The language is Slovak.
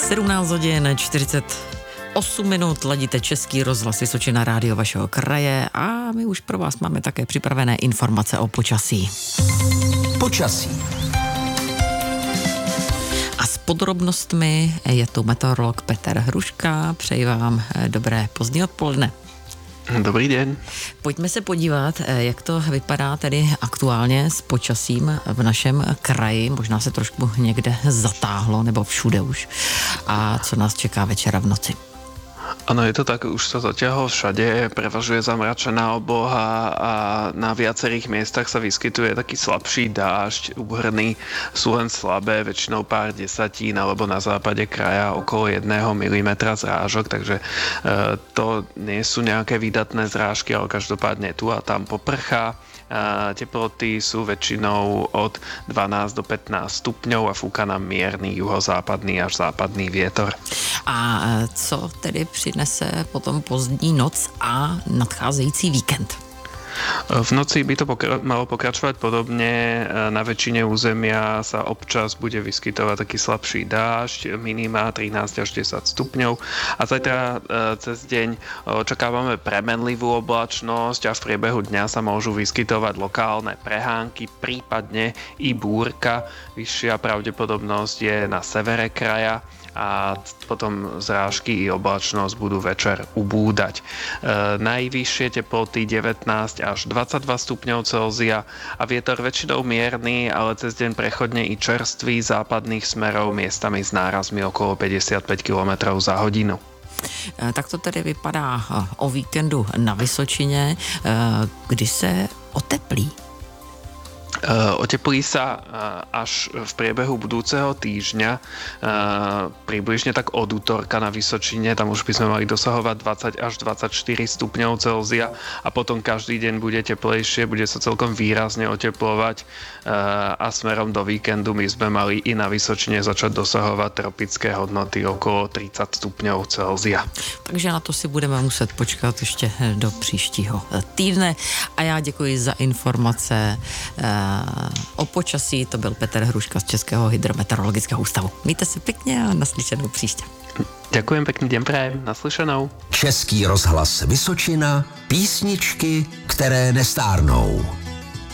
17 hodin 48 minut, ladíte Český rozhlas Vysočina, rádio vašeho kraje a my už pro vás máme také připravené informace o počasí. Počasí. A s podrobnostmi je tu meteorolog Petr Hruška. Přeji vám dobré pozdní odpoledne. Dobrý den. Pojďme se podívat, jak to vypadá tedy aktuálně s počasím v našem kraji. Možná se trošku někde zatáhlo, nebo všude už. A co nás čeká večera v noci? Áno, je to tak, už sa zaťahlo všade, prevažuje zamračená obloha a na viacerých miestach sa vyskytuje taký slabší dážď, úhrny sú len slabé, väčšinou pár desatín alebo na západe kraja okolo 1 mm zrážok, takže to nie sú nejaké výdatné zrážky, ale každopádne tu a tam poprchá. Teploty sú väčšinou od 12 do 15 stupňov a fúka nám mierny juhozápadný až západný vietor. A co tedy přinese potom pozdní noc a nadcházející víkend? V noci by to malo pokračovať podobne. Na väčšine územia sa občas bude vyskytovať taký slabší dážď, minima 13 až 10 stupňov. A zajtra cez deň očakávame premenlivú oblačnosť a v priebehu dňa sa môžu vyskytovať lokálne prehánky, prípadne i búrka. Vyššia pravdepodobnosť je na severe kraja a potom zrážky i oblačnosť budú večer ubúdať. Najvyššie teploty 19 až 22 stupňov Celzia a vietor väčšinou mierny, ale cez deň prechodne i čerstvý západných smerov, miestami s nárazmi okolo 55 km za hodinu. Tak to tedy vypadá o víkendu na Vysočině, kdy se oteplí. Oteplí sa až v priebehu budúceho týždňa, približne tak od útorka na Vysočine, tam už by sme mali dosahovať 20 až 24 stupňov Celzia a potom každý deň bude teplejšie, bude sa celkom výrazne oteplovať a smerom do víkendu my sme mali i na Vysočine začať dosahovať tropické hodnoty okolo 30 stupňov Celzia. Takže na to si budeme muset počkat ještě do příštího týdne a já děkuji za informace o počasí. To byl Petr Hruška z Českého hydrometeorologického ústavu. Mějte se pěkně a naslyšenou příště. Ďakujem, pekný deň prajem, naslyšenou. Český rozhlas Vysočina, písničky, které nestárnou.